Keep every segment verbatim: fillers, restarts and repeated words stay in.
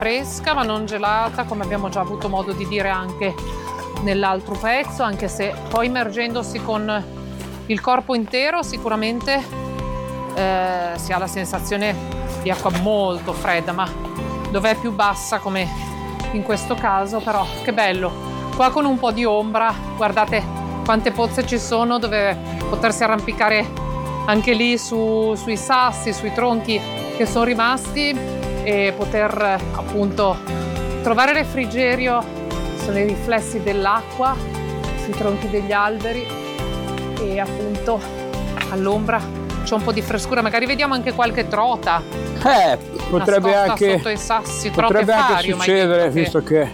fresca ma non gelata, come abbiamo già avuto modo di dire anche nell'altro pezzo, anche se poi immergendosi con il corpo intero sicuramente eh, si ha la sensazione di acqua molto fredda, ma dove è più bassa come in questo caso. Però che bello, qua con un po' di ombra, guardate quante pozze ci sono dove potersi arrampicare anche lì su, sui sassi, sui tronchi che sono rimasti e poter appunto trovare refrigerio sui riflessi dell'acqua, sui tronchi degli alberi e appunto all'ombra c'è un po' di frescura, magari vediamo anche qualche trota. Eh, potrebbe anche sotto i sassi, potrebbe anche fario, succedere, che... visto che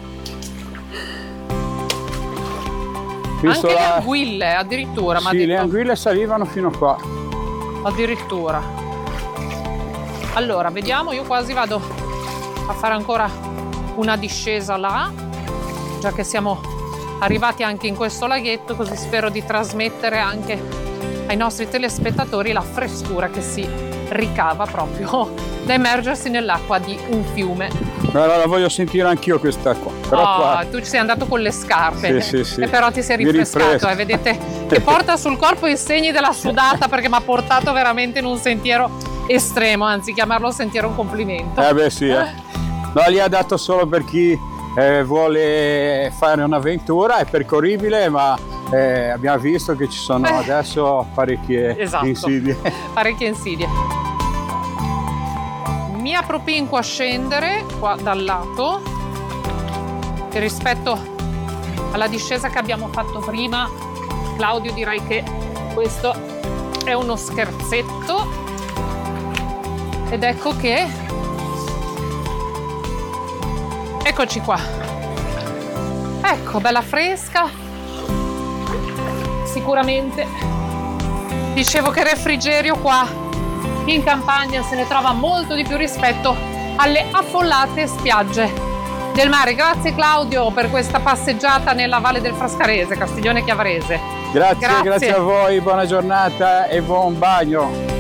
visto anche la... le anguille addirittura, ma sì, detto... le anguille salivano fino qua addirittura. Allora vediamo, io quasi vado a fare ancora una discesa là, già che siamo arrivati anche in questo laghetto, così spero di trasmettere anche ai nostri telespettatori la frescura che si ricava proprio da immergersi nell'acqua di un fiume. Allora la voglio sentire anch'io quest'acqua. Però oh, qua... tu ci sei andato con le scarpe, sì, sì, sì. E però ti sei rinfrescato, eh, vedete che porta sul corpo i segni della sudata, perché mi ha portato veramente in un sentiero estremo, anzi chiamarlo sentiero è un complimento. Eh beh sì, eh. No, lì ha dato solo per chi eh, vuole fare un'avventura, è percorribile, ma eh, abbiamo visto che ci sono eh. adesso parecchie esatto. insidie. Parecchie insidie. Mi appropinco a scendere qua dal lato e rispetto alla discesa che abbiamo fatto prima, Claudio, direi che questo è uno scherzetto. Ed ecco che eccoci qua, ecco, bella fresca, sicuramente dicevo che refrigerio qua in campagna se ne trova molto di più rispetto alle affollate spiagge del mare. Grazie Claudio per questa passeggiata nella Valle del Frascarese, Castiglione Chiavarese. Grazie, grazie, grazie a voi, buona giornata e buon bagno.